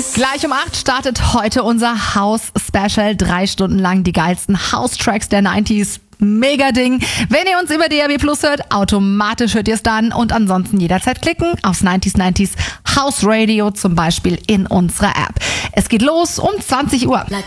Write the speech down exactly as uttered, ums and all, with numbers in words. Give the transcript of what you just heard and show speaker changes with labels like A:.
A: Gleich um acht startet heute unser House-Special. Drei Stunden lang die geilsten House-Tracks der neunziger. Mega Ding. Wenn ihr uns über D A B Plus hört, automatisch hört ihr es dann und ansonsten jederzeit klicken aufs neunzig neunzig House Radio zum Beispiel in unserer App. Es geht los um zwanzig Uhr.